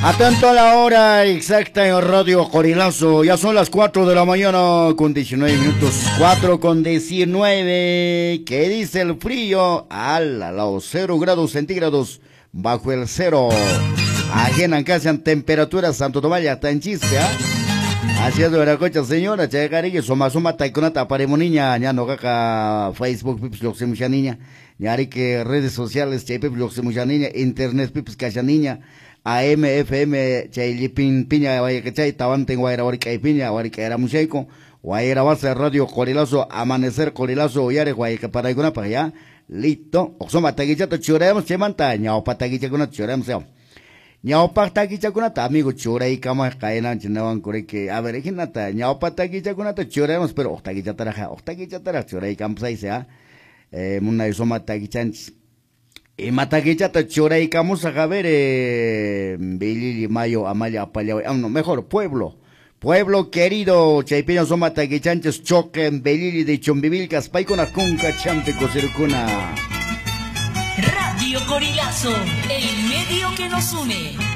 Atento a la hora exacta en Radio Corilazo. Ya son las 4 de la mañana con 19 minutos. 4 con 19. ¿Qué dice el frío? A los 0 grados centígrados bajo el cero. Ajena casi en temperatura Santo Tomás ya está en chiste, ¿ah? Haciendo la cocha señora, chegari que soma taikonata paremo niña, ya no caca Facebook pips lo se mucha niña, ya que redes sociales che pips lo se mucha niña, internet pips cacha niña, AM FM che pin piña vaya que chay tabante guaira guarica piña guarica era mucheco, guaira base radio Corilazo, amanecer Corilazo yare guaica para alguna para allá, listo, o soma taguichato churemos che montaña o pataguicha con churemos. Ñawpaqtaki chakunata amigo churaykamaj qayna chinawan kurayki a ver hinata ñawpataki chakunata churayamos pero oqtaki chatara churaykampus ayse munay somataki chanchis imataki chata churaykamus a ver Bilili Mayo Amalia Apallaway no mejor pueblo querido chaypiña somataki chanchis choque en Bilili de Chumbivilcas paykuna kunka champi kusirkuna. Radio Corilazo, el medio que nos une.